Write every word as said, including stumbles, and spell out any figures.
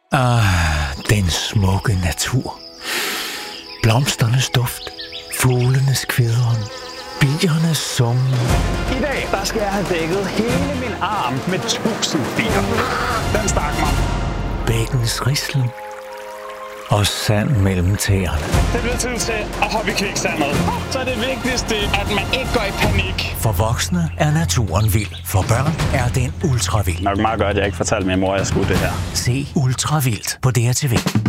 Ah, den smukke natur. Blomsternes duft, fuglenes kvidren, biernes summen. I dag, der skal jeg have dækket hele min arm med tusind bier. Den stak mig. Bækkens rislen og sand mellem tæerne. Det bliver tid til at hoppe i kviksandet. Så er det vigtigste, at man ikke går i panik. For voksne er naturen vild. For børn er den ultravild. Nok meget godt, at jeg ikke fortalte min mor, at jeg skulle det her. Se Ultravildt på D R T V.